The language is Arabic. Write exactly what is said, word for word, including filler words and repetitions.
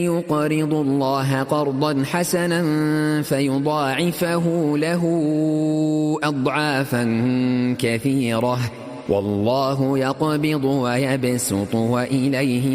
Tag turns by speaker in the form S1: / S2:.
S1: يقرض الله قرضا حسنا فيضاعفه له أضعافا كثيرة والله يقبض ويبسط وإليه